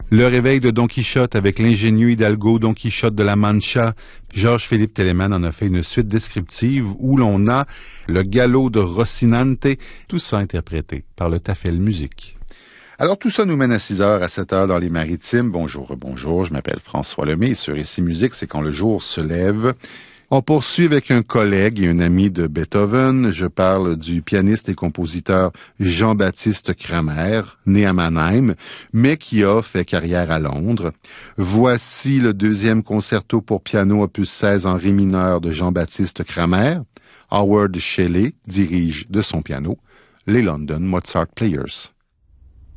Le réveil de Don Quichotte avec l'ingénieux Hidalgo Don Quichotte de la Mancha. Georges-Philippe Telemann en a fait une suite descriptive où l'on a le galop de Rocinante, tout ça interprété par le Tafel Musique. Alors tout ça nous mène à 6h, à 7h dans les Maritimes. Bonjour, je m'appelle François Lemay et sur Ici Musique, c'est quand le jour se lève. On poursuit avec un collègue et un ami de Beethoven. Je parle du pianiste et compositeur Jean-Baptiste Cramer, né à Mannheim, mais qui a fait carrière à Londres. Voici le deuxième concerto pour piano opus 16 en ré mineur de Jean-Baptiste Cramer. Howard Shelley dirige de son piano les London Mozart Players.